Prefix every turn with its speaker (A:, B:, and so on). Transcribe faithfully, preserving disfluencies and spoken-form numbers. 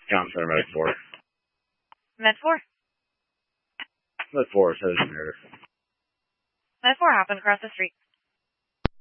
A: Comm Center, Med four.
B: Med four.
A: Med four, says generator.
B: Med four happened across the street.